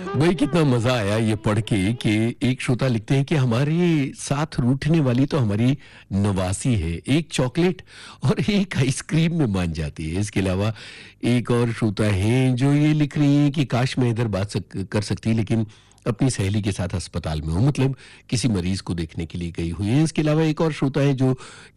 भाई कितना मजा आया ये पढ़ के कि एक श्रोता लिखते हैं कि हमारे साथ रूठने वाली तो हमारी नवासी है, एक चॉकलेट और एक आइसक्रीम में मान जाती है। इसके अलावा एक और श्रोता है जो ये लिख रही है कि काश मैं इधर कर सकती लेकिन अपनी सहेली के साथ अस्पताल में हूँ, मतलब किसी मरीज को देखने के लिए गई हुई है। इसके अलावा एक और श्रोता है जो